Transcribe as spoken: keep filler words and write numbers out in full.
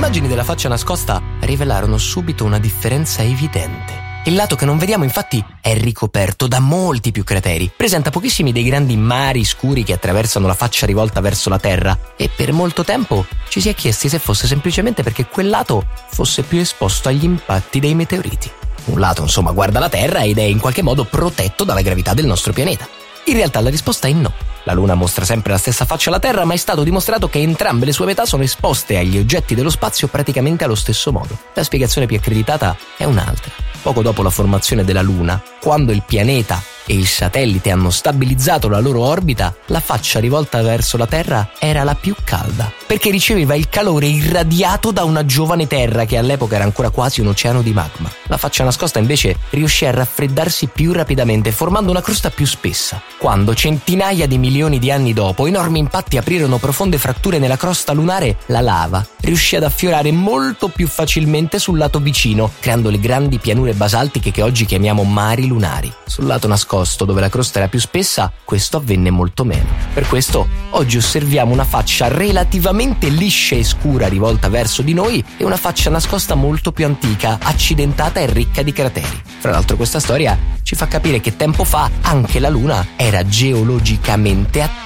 immagini della faccia nascosta rivelarono subito una differenza evidente. Il lato che non vediamo infatti è ricoperto da molti più crateri, presenta pochissimi dei grandi mari scuri che attraversano la faccia rivolta verso la Terra e per molto tempo ci si è chiesti se fosse semplicemente perché quel lato fosse più esposto agli impatti dei meteoriti. Un lato insomma guarda la Terra ed è in qualche modo protetto dalla gravità del nostro pianeta. In realtà la risposta è no. La Luna mostra sempre la stessa faccia alla Terra, ma è stato dimostrato che entrambe le sue metà sono esposte agli oggetti dello spazio praticamente allo stesso modo. La spiegazione più accreditata è un'altra. Poco dopo la formazione della Luna, quando il pianeta e il satellite hanno stabilizzato la loro orbita, la faccia rivolta verso la Terra era la più calda, perché riceveva il calore irradiato da una giovane Terra che all'epoca era ancora quasi un oceano di magma. La faccia nascosta invece riuscì a raffreddarsi più rapidamente, formando una crosta più spessa. Quando, centinaia di milioni di anni dopo, enormi impatti aprirono profonde fratture nella crosta lunare, la lava riuscì ad affiorare molto più facilmente sul lato vicino, creando le grandi pianure basaltiche che oggi chiamiamo mari lunari. Sul lato nascosto, dove la crosta era più spessa, questo avvenne molto meno. Per questo, oggi osserviamo una faccia relativamente liscia e scura rivolta verso di noi e una faccia nascosta molto più antica, accidentata e ricca di crateri. Fra l'altro questa storia ci fa capire che tempo fa anche la Luna era geologicamente attiva.